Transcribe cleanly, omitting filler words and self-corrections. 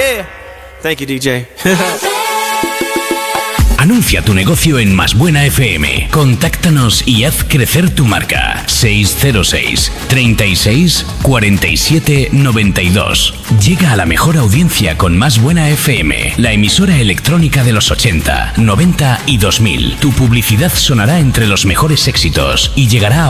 Yeah. Thank you, DJ. Anuncia tu negocio en Más Buena FM. Contáctanos y haz crecer tu marca. 606 36 47 92. Llega a la mejor audiencia con Más Buena FM, la emisora electrónica de los 80, 90 y 2000. Tu publicidad sonará entre los mejores éxitos y llegará a